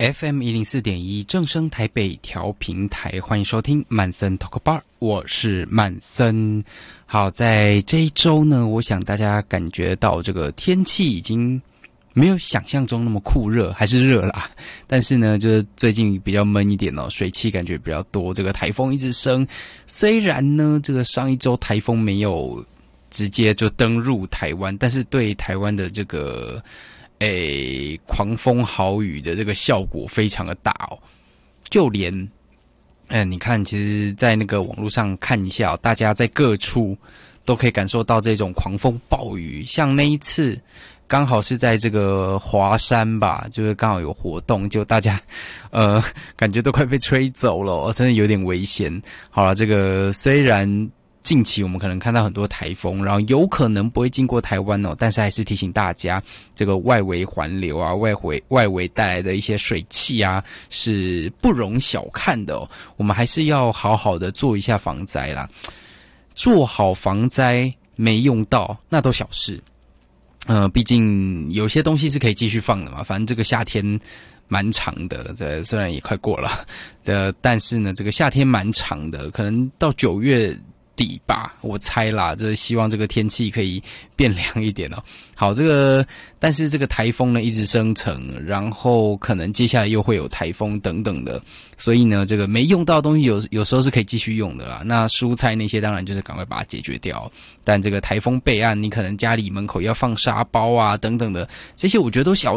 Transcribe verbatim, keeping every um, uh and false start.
F M 一零四点一正声台北调频台，欢迎收听曼森 Talk Bar， 我是曼森。好，在这一周呢，我想大家感觉到这个天气已经没有想象中那么酷热，还是热啦，但是呢，就是最近比较闷一点哦，水汽感觉比较多，这个台风一直升。虽然呢，这个上一周台风没有直接就登陆台湾，但是对台湾的这个诶，狂风豪雨的这个效果非常的大哦，就连，嗯、呃，你看，其实，在那个网络上看一下、哦，大家在各处都可以感受到这种狂风暴雨。像那一次，刚好是在这个华山吧，就是刚好有活动，就大家，呃，感觉都快被吹走了、哦，真的有点危险。好了，这个虽然近期我们可能看到很多台风，然后有可能不会经过台湾哦，但是还是提醒大家，这个外围环流啊，外围外围带来的一些水汽啊，是不容小看的哦。我们还是要好好的做一下防灾啦，做好防灾没用到那都小事。呃，毕竟有些东西是可以继续放的嘛，反正这个夏天蛮长的，这虽然也快过了的，但是呢，这个夏天蛮长的，可能到九月底吧，我猜啦，这希望这个天气可以变凉一点哦。好，这个但是这个台风呢一直生成，然后可能接下来又会有台风等等的，所以呢，这个没用到的东西有有时候是可以继续用的啦。那蔬菜那些当然就是赶快把它解决掉，但这个台风备案，你可能家里门口要放沙包啊等等的，这些我觉得都小